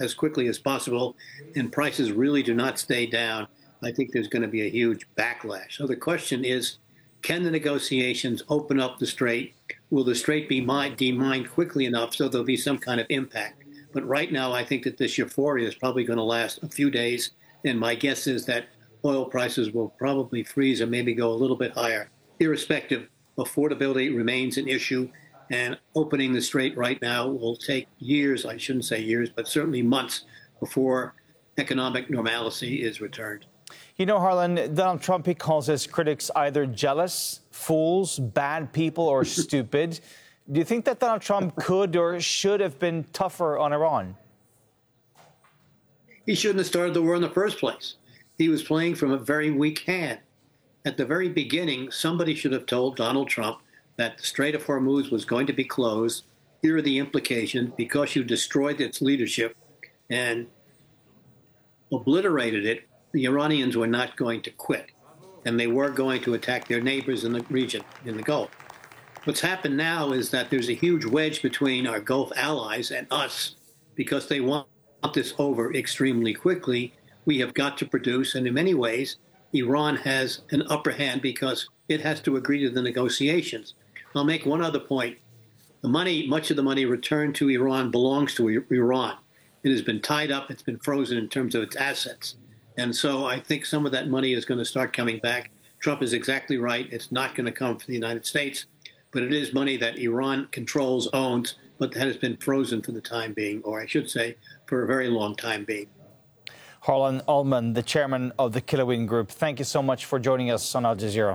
as quickly as possible and prices really do not stay down, I think there's going to be a huge backlash. So the question is, can the negotiations open up the strait? Will the strait be demined quickly enough so there'll be some kind of impact? But right now, I think that this euphoria is probably going to last a few days. And my guess is that oil prices will probably freeze or maybe go a little bit higher. Irrespective, affordability remains an issue. And opening the strait right now will take years, I shouldn't say years, but certainly months before economic normalcy is returned. You know, Harlan, Donald Trump, he calls his critics either jealous, fools, bad people, or stupid. Do you think that Donald Trump could or should have been tougher on Iran? He shouldn't have started the war in the first place. He was playing from a very weak hand. At the very beginning, somebody should have told Donald Trump that the Strait of Hormuz was going to be closed. Here are the implications. Because you destroyed its leadership and obliterated it, the Iranians were not going to quit, and they were going to attack their neighbors in the region, in the Gulf. What's happened now is that there's a huge wedge between our Gulf allies and us because they want this over extremely quickly. We have got to produce, and in many ways, Iran has an upper hand because it has to agree to the negotiations. I'll make one other point. The money, much of the money returned to Iran belongs to Iran. It has been tied up. It's been frozen in terms of its assets. And so I think some of that money is going to start coming back. Trump is exactly right. It's not going to come from the United States, but it is money that Iran controls, owns, but that has been frozen for the time being, or I should say, for a very long time being. Harlan Ullman, the chairman of the Kilawin Group, thank you so much for joining us on Al Jazeera.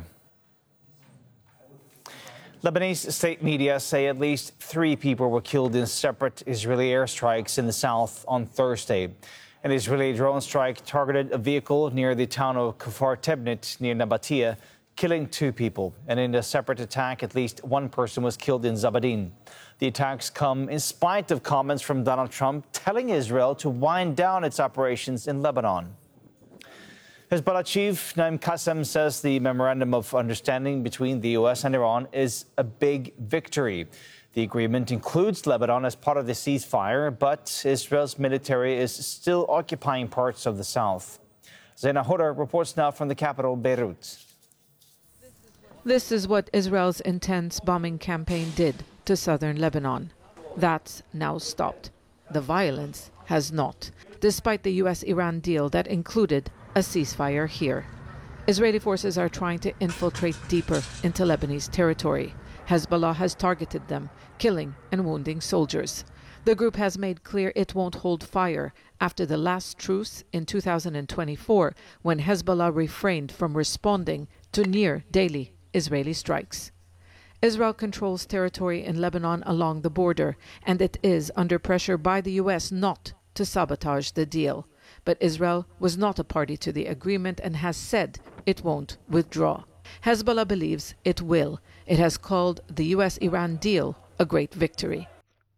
Lebanese state media say at least 3 people were killed in separate Israeli airstrikes in the south on Thursday. An Israeli drone strike targeted a vehicle near the town of Kfar Tebnit near Nabatea, killing 2 people. And in a separate attack, at least 1 person was killed in Zabadin. The attacks come in spite of comments from Donald Trump telling Israel to wind down its operations in Lebanon. Hezbollah chief Naim Qassem says the memorandum of understanding between the U.S. and Iran is a big victory. The agreement includes Lebanon as part of the ceasefire, but Israel's military is still occupying parts of the south. Zaina Hodar reports now from the capital, Beirut. This is what Israel's intense bombing campaign did to southern Lebanon. That's now stopped. The violence has not, despite the U.S.-Iran deal that included a ceasefire here. Israeli forces are trying to infiltrate deeper into Lebanese territory. Hezbollah has targeted them, killing and wounding soldiers. The group has made clear it won't hold fire after the last truce in 2024, when Hezbollah refrained from responding to near daily Israeli strikes. Israel controls territory in Lebanon along the border, and it is under pressure by the U.S. not to sabotage the deal. But Israel was not a party to the agreement and has said it won't withdraw. Hezbollah believes it will. It has called the U.S.-Iran deal a great victory.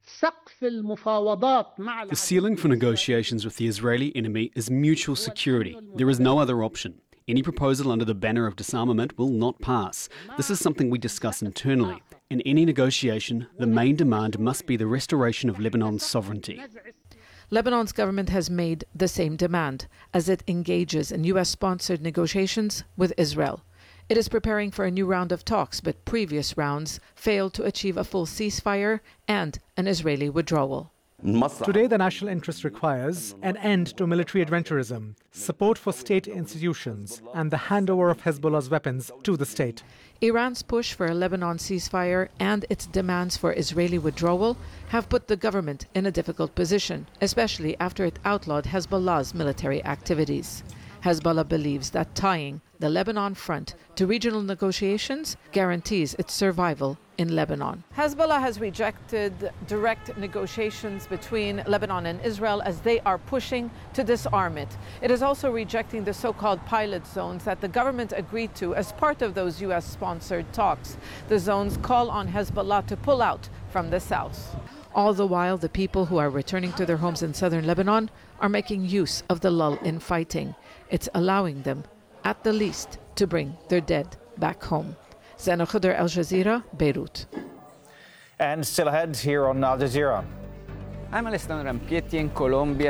The ceiling for negotiations with the Israeli enemy is mutual security. There is no other option. Any proposal under the banner of disarmament will not pass. This is something we discuss internally. In any negotiation, the main demand must be the restoration of Lebanon's sovereignty. Lebanon's government has made the same demand as it engages in U.S.-sponsored negotiations with Israel. It is preparing for a new round of talks, but previous rounds failed to achieve a full ceasefire and an Israeli withdrawal. Today, the national interest requires an end to military adventurism, support for state institutions, and the handover of Hezbollah's weapons to the state. Iran's push for a Lebanon ceasefire and its demands for Israeli withdrawal have put the government in a difficult position, especially after it outlawed Hezbollah's military activities. Hezbollah believes that tying the Lebanon front to regional negotiations guarantees its survival in Lebanon. Hezbollah has rejected direct negotiations between Lebanon and Israel as they are pushing to disarm it. It is also rejecting the so-called pilot zones that the government agreed to as part of those U.S.-sponsored talks. The zones call on Hezbollah to pull out from the south. All the while, the people who are returning to their homes in southern Lebanon are making use of the lull in fighting. It's allowing them, at the least, to bring their dead back home. Zaina Hodar, Al Jazeera, Beirut. And still ahead here on Al Jazeera. عمل استان رمكيتي in Colombia